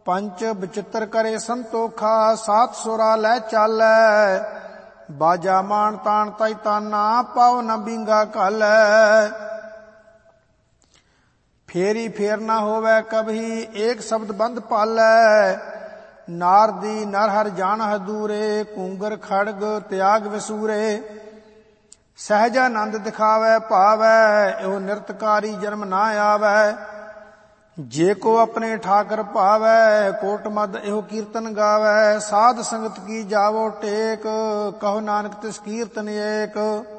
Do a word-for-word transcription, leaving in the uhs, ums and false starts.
ਪੰਚ ਬਚਿੱਤਰ ਕਰੇ ਸੰਤੋਖਾ, ਸਾਤ ਸੁਰਾ ਲੈ ਚਾਲੈ, ਬਾਜਾ ਮਾਨ ਤਾਣ ਤੈ ਤਾਨਾ, ਪਾਉ ਨ ਬਿੰਗਾ ਘਾਲੈ। ਫੇਰੀ ਫੇਰ ਨਾ ਹੋਵੈ ਕਭੀ, ਏਕ ਸ਼ਬਦ ਬੰਧ ਪਾਲੈ, ਨਾਰਦੀ ਨਰ ਹਰ ਜਾਣ ਹਦੂਰੇ, ਘੂੰਗਰ ਖੜਗ ਤਿਆਗ ਵਿਸੂਰੇ। ਸਹਿਜਾਨੰਦ ਦਿਖਾਵੈ ਭਾਵੈ, ਇਹੋ ਨਿਰਤਕਾਰੀ ਜਨਮ ਨਾ ਆਵੈ। ਜੇ ਕੋ ਆਪਣੇ ਠਾਕਰ ਭਾਵੈ, ਕੋਟ ਮਦ ਇਹੋ ਕੀਰਤਨ ਗਾਵੈ। ਸਾਧ ਸੰਗਤ ਕੀ ਜਾਵੋ ਟੇਕ, ਕਹੋ ਨਾਨਕ ਤਿਸ ਕੀਰਤਨ ਏਕ।